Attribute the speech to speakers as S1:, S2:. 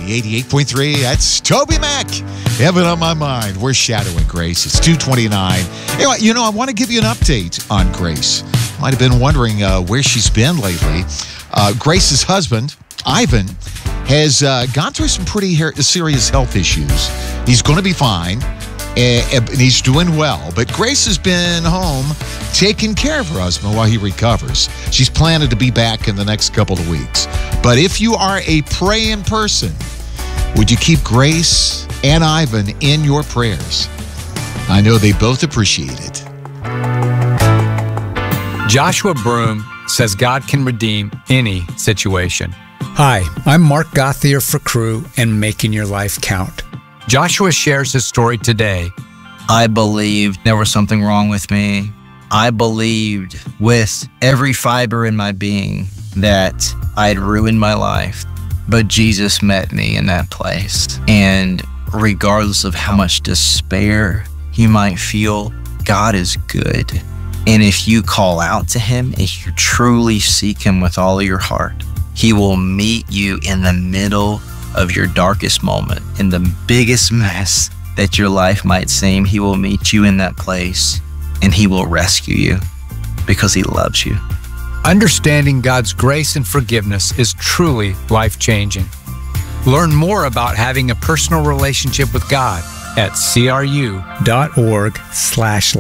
S1: 88.3. That's Toby Mac. Heaven on my mind. We're shadowing Grace. It's 2:29. Anyway, I want to give you an update on Grace. Might have been wondering where she's been lately. Grace's husband, Ivan, has gone through some pretty serious health issues. He's going to be fine, and he's doing well. But Grace has been home taking care of her husband while he recovers. She's planning to be back in the next couple of weeks. But if you are a praying person, would you keep Grace and Ivan in your prayers? I know they both appreciate it.
S2: Joshua Broom says God can redeem any situation.
S3: Hi, I'm Mark Gothier for Crew and Making Your Life Count.
S2: Joshua shares his story today.
S4: I believed there was something wrong with me. I believed with every fiber in my being that I had ruined my life. But Jesus met me in that place. And regardless of how much despair you might feel, God is good. And if you call out to him, if you truly seek him with all of your heart, he will meet you in the middle of your darkest moment, in the biggest mess that your life might seem. He will meet you in that place and he will rescue you because he loves you.
S2: Understanding God's grace and forgiveness is truly life-changing. Learn more about having a personal relationship with God at cru.org/life.